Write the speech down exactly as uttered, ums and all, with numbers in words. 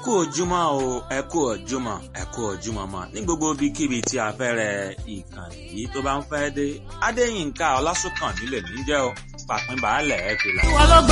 kú ojúmọ́ o ẹ kú ojúmọ́ ẹ kú ojúmọ́ mọ́ ní gbogbo ibikíbi tí afẹ́rẹ́ ìkànnì yìí tó bá ń fẹ́ dé Adéyínká Ọlásùnkànmí lèmi ń jẹ́ o pàpín baálẹ̀ ẹ fìlà.